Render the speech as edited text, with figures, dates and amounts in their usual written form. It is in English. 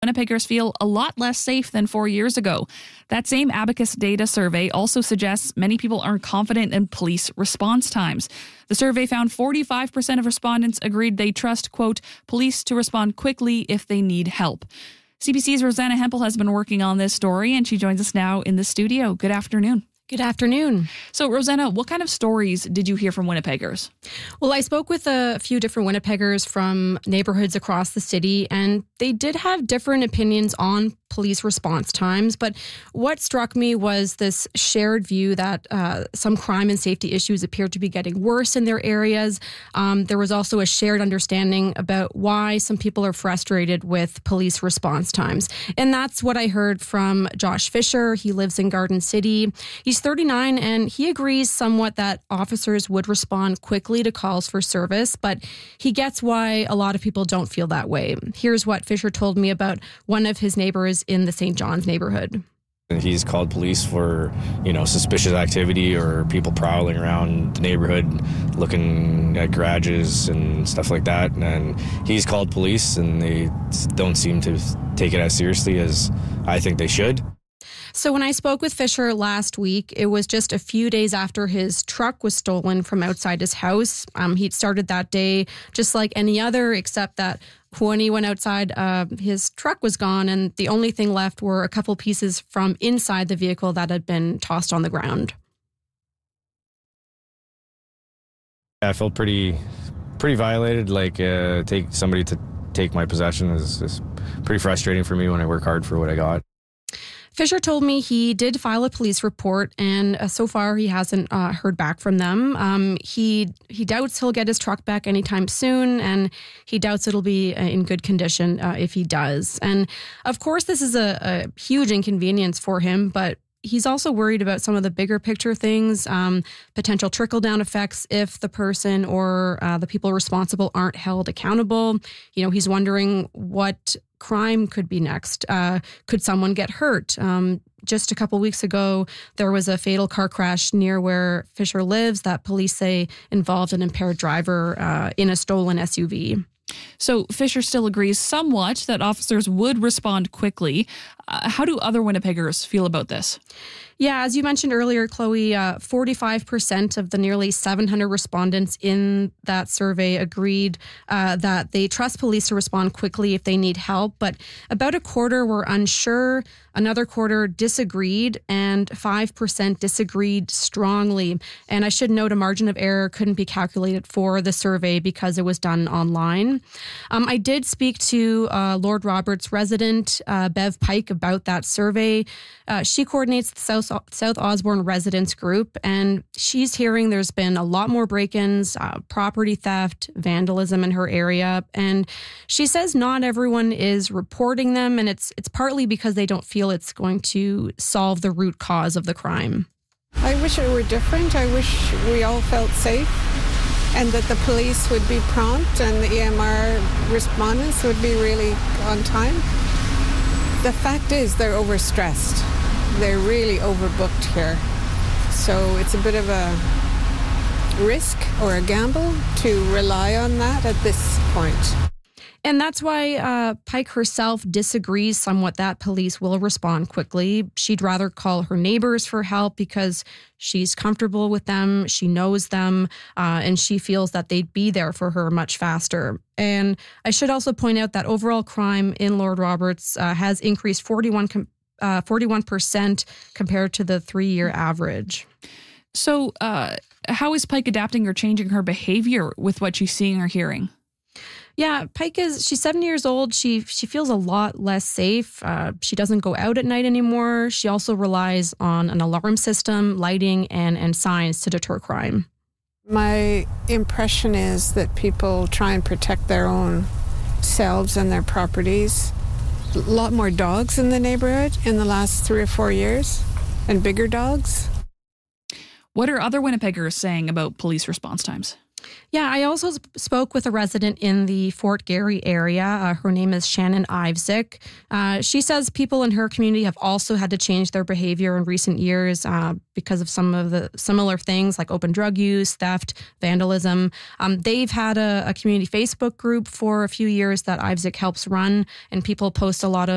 Winnipeggers feel a lot less safe than 4 years ago. That same Abacus data survey also suggests many people aren't confident in police response times. The survey found 45% of respondents agreed they trust, quote, police to respond quickly if they need help. CBC's Rosanna Hempel has been working on this story, and she joins us now in the studio. Good afternoon. Good afternoon. So, Rosanna, what kind of stories did you hear from Winnipeggers? Well, I spoke with a few different Winnipeggers from neighborhoods across the city, and they did have different opinions on police response times. But what struck me was this shared view that some crime and safety issues appear to be getting worse in their areas. There was also a shared understanding about why some people are frustrated with police response times. And that's what I heard from Josh Fisher. He lives in Garden City. He's 39, and he agrees somewhat that officers would respond quickly to calls for service, but he gets why a lot of people don't feel that way. Here's what Fisher told me about one of his neighbors in the St. John's neighborhood. He's called police for, suspicious activity or people prowling around the neighborhood looking at garages and stuff like that. And he's called police, and they don't seem to take it as seriously as I think they should. So when I spoke with Fisher last week, it was just a few days after his truck was stolen from outside his house. He'd started that day just like any other, except that when he went outside, his truck was gone, and the only thing left were a couple pieces from inside the vehicle that had been tossed on the ground. I felt pretty violated. Somebody to take my possession is pretty frustrating for me when I work hard for what I got. Fisher told me he did file a police report, and so far he hasn't heard back from them. He doubts he'll get his truck back anytime soon, and he doubts it'll be in good condition if he does. And of course, this is a huge inconvenience for him, but he's also worried about some of the bigger picture things, potential trickle-down effects if the person or the people responsible aren't held accountable. He's wondering what crime could be next. Could someone get hurt? Just a couple weeks ago, there was a fatal car crash near where Fisher lives that police say involved an impaired driver in a stolen SUV. So Fisher still agrees somewhat that officers would respond quickly. How do other Winnipeggers feel about this? Yeah, as you mentioned earlier, Chloe, 45% of the nearly 700 respondents in that survey agreed that they trust police to respond quickly if they need help. But about a quarter were unsure, another quarter disagreed, and 5% disagreed strongly. And I should note a margin of error couldn't be calculated for the survey because it was done online. I did speak to Lord Roberts resident, Bev Pike, about that survey. She coordinates the South Osborne residents group, and she's hearing there's been a lot more break-ins, property theft, vandalism in her area. And she says not everyone is reporting them, and it's partly because they don't feel it's going to solve the root cause of the crime. I wish it were different. I wish we all felt safe, and that the police would be prompt and the EMR respondents would be really on time. The fact is they're overstressed. They're really overbooked here. So it's a bit of a risk or a gamble to rely on that at this point. And that's why Pike herself disagrees somewhat that police will respond quickly. She'd rather call her neighbors for help because she's comfortable with them, she knows them, and she feels that they'd be there for her much faster. And I should also point out that overall crime in Lord Roberts has increased 41% compared to the 3-year average. So how is Pike adapting or changing her behavior with what she's seeing or hearing? Yeah, she's 70 years old. She feels a lot less safe. She doesn't go out at night anymore. She also relies on an alarm system, lighting, and signs to deter crime. My impression is that people try and protect their own selves and their properties. A lot more dogs in the neighborhood in the last 3 or 4 years, and bigger dogs. What are other Winnipeggers saying about police response times? Yeah, I also spoke with a resident in the Fort Garry area. Her name is Shannon Ivesick. She says people in her community have also had to change their behavior in recent years because of some of the similar things like open drug use, theft, vandalism. They've had a community Facebook group for a few years that Ivesick helps run, and people post a lot of